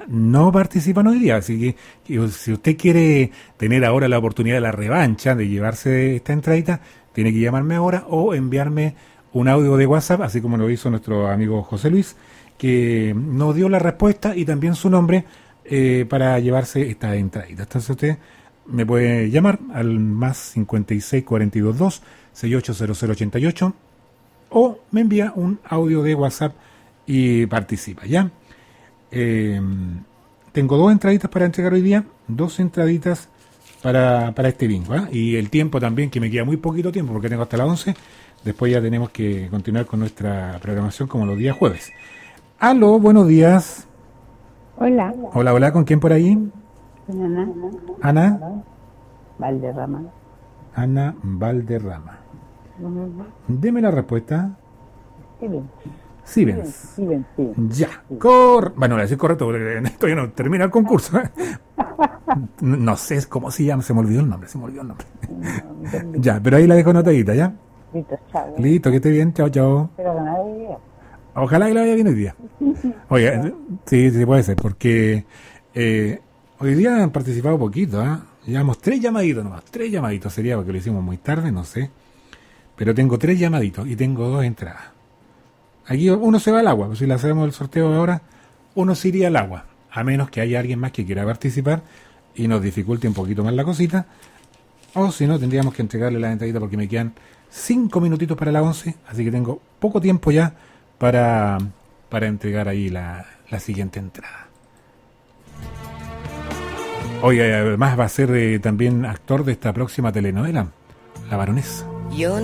no participan hoy día. Así que si usted quiere tener ahora la oportunidad de la revancha, de llevarse esta entradita, tiene que llamarme ahora o enviarme un audio de WhatsApp, así como lo hizo nuestro amigo José Luis, que nos dio la respuesta y también su nombre para llevarse esta entradita. Entonces usted me puede llamar al más 56 42 2 680088 o me envía un audio de WhatsApp y participa, ¿ya? Tengo 2 entraditas para entregar hoy día, 2 entraditas para este bingo, ¿eh? Y el tiempo también, que me queda muy poquito tiempo porque tengo hasta las 11. Después ya tenemos que continuar con nuestra programación como los días jueves. Aló, buenos días. Hola. Hola, hola, ¿con quién por ahí? Ana. Ana. Valderrama. Ana Valderrama. Uh-huh. Deme la respuesta. Sibens. Sibens. Ya. Bueno, voy a decir correcto porque todavía no termina el concurso. No sé cómo se llama, se me olvidó el nombre. Ya, pero ahí la dejo anotadita, ¿ya? Listo, chao. Listo, que esté bien, chao, chao. Pero ganar hoy día. Ojalá que la vaya bien hoy día. Oye, sí, puede ser, porque hoy día han participado poquito, ¿eh? Llevamos 3 llamaditos nomás, 3 llamaditos sería porque lo hicimos muy tarde, no sé. Pero tengo 3 llamaditos y tengo 2 entradas. Aquí uno se va al agua, pues si le hacemos el sorteo ahora, uno se iría al agua, a menos que haya alguien más que quiera participar y nos dificulte un poquito más la cosita, o si no, tendríamos que entregarle la entradita porque me quedan 5 minutitos para las 11, así que tengo poco tiempo ya para entregar ahí la siguiente entrada. Oye, además va a ser también actor de esta próxima telenovela, La Baronesa. Yo